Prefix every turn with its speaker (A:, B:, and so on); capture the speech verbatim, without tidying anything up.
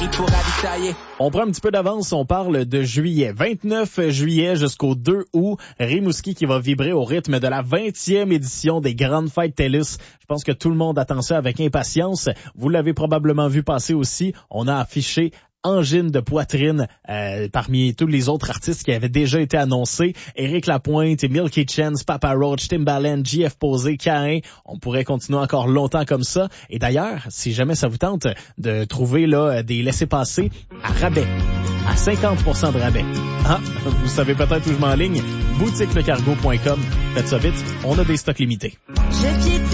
A: Pour ravitailler.
B: On prend un petit peu d'avance, on parle de juillet. vingt-neuf juillet jusqu'au deux août, Rimouski qui va vibrer au rythme de la vingtième édition des Grandes Fêtes TELUS. Je pense que tout le monde attend ça avec impatience. Vous l'avez probablement vu passer aussi. On a affiché Angine de poitrine euh, parmi tous les autres artistes qui avaient déjà été annoncés. Éric Lapointe, Milky Chance, Papa Roach, Timbaland, J F Posé, Caïn. On pourrait continuer encore longtemps comme ça. Et d'ailleurs, si jamais ça vous tente de trouver là des laissez-passer à rabais, à cinquante pour cent de rabais. Ah, vous savez peut-être où je m'enligne. boutique le cargo point com. Faites ça vite, on a des stocks limités. Je